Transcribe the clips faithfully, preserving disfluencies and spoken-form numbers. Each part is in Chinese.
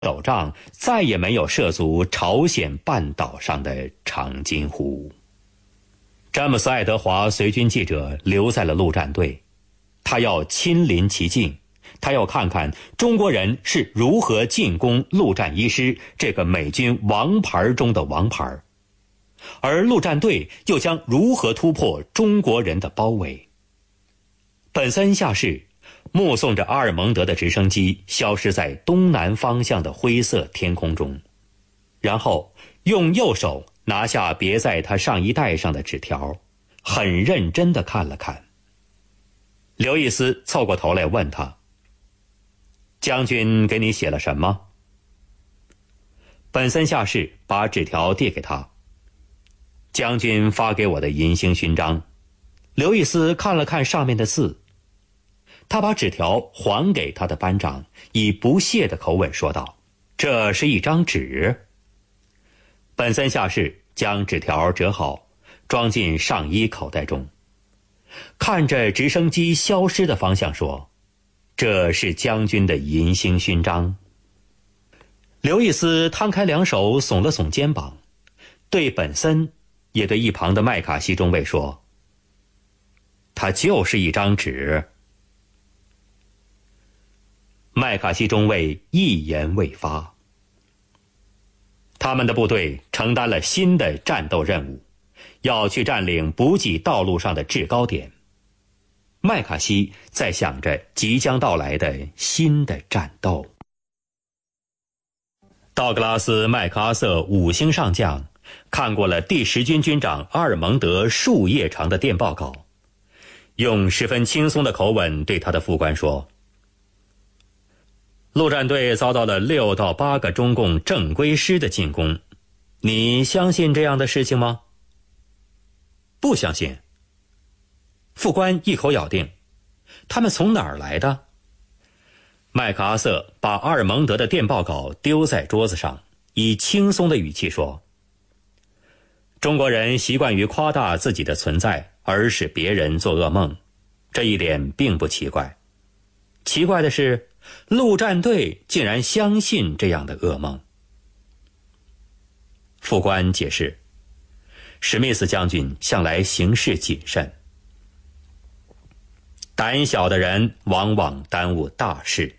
斗仗再也没有涉足朝鲜半岛上的长津湖。詹姆斯·爱德华随军记者留在了陆战队，他要亲临其境，他要看看中国人是如何进攻陆战一师这个美军王牌中的王牌，而陆战队又将如何突破中国人的包围。本森下士目送着阿尔蒙德的直升机消失在东南方向的灰色天空中，然后用右手拿下别在他上衣带上的纸条，很认真地看了看。刘易斯凑过头来问他：将军给你写了什么？本森下士把纸条递给他：将军发给我的银星勋章。刘易斯看了看上面的字，他把纸条还给他的班长，以不屑的口吻说道：这是一张纸。本森下士将纸条折好，装进上衣口袋中，看着直升机消失的方向说：这是将军的银星勋章。刘易斯摊开两手，耸了耸肩膀，对本森也对一旁的麦卡锡中尉说：它就是一张纸。麦卡锡中尉一言未发。他们的部队承担了新的战斗任务，要去占领补给道路上的制高点。麦卡锡在想着即将到来的新的战斗。道格拉斯·麦克阿瑟五星上将看过了第十军军长阿尔蒙德数页长的电报稿，用十分轻松的口吻对他的副官说：陆战队遭到了六到八个中共正规师的进攻，你相信这样的事情吗？不相信。副官一口咬定：他们从哪儿来的？麦克阿瑟把阿尔蒙德的电报稿丢在桌子上，以轻松的语气说：中国人习惯于夸大自己的存在，而使别人做噩梦，这一点并不奇怪。奇怪的是，陆战队竟然相信这样的噩梦。副官解释，史密斯将军向来行事谨慎，胆小的人往往耽误大事。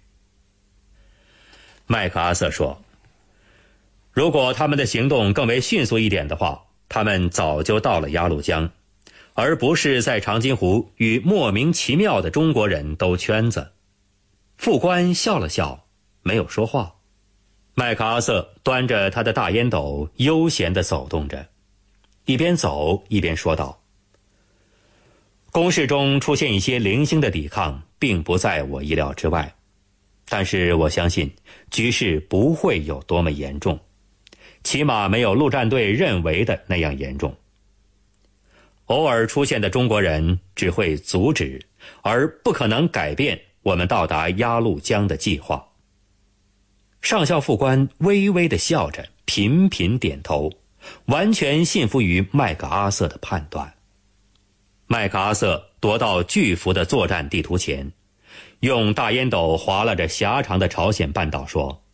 麦克阿瑟说，如果他们的行动更为迅速一点的话，他们早就到了鸭绿江，而不是在长津湖与莫名其妙的中国人兜圈子。副官笑了笑，没有说话。麦克阿瑟端着他的大烟斗悠闲地走动着，一边走一边说道：攻势中出现一些零星的抵抗并不在我意料之外，但是我相信局势不会有多么严重，起码没有陆战队认为的那样严重。偶尔出现的中国人只会阻止，而不可能改变我们到达鸭绿江的计划。上校副官微微地笑着，频频点头，完全信服于麦克阿瑟的判断。麦克阿瑟踱到巨幅的作战地图前，用大烟斗划拉着狭长的朝鲜半岛说：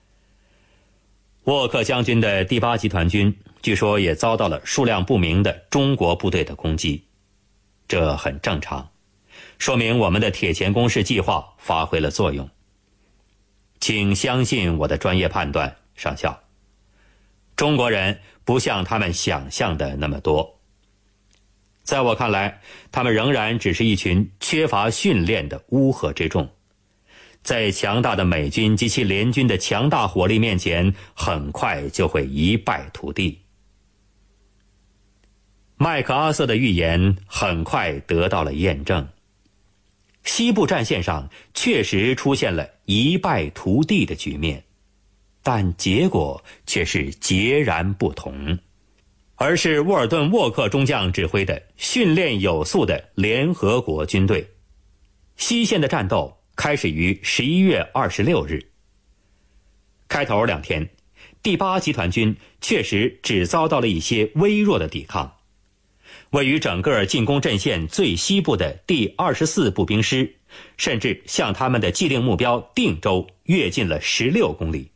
沃克将军的第八集团军据说也遭到了数量不明的中国部队的攻击，这很正常，说明我们的铁钳攻势计划发挥了作用。请相信我的专业判断，上校。中国人不像他们想象的那么多。在我看来，他们仍然只是一群缺乏训练的乌合之众，在强大的美军及其联军的强大火力面前，很快就会一败涂地。麦克阿瑟的预言很快得到了验证，西部战线上确实出现了一败涂地的局面，但结果却是截然不同，而是沃尔顿·沃克中将指挥的训练有素的联合国军队。西线的战斗开始于十一月二十六日。开头两天，第八集团军确实只遭到了一些微弱的抵抗。位于整个进攻阵线最西部的第二十四步兵师，甚至向他们的既定目标定州跃进了十六公里。